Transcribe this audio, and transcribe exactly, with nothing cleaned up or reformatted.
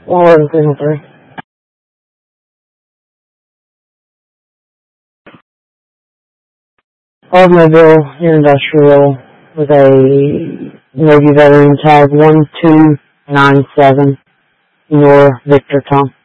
one eleven signal three. Automobile industrial with a Navy veteran tag one two nine seven, Nora Victor Tom.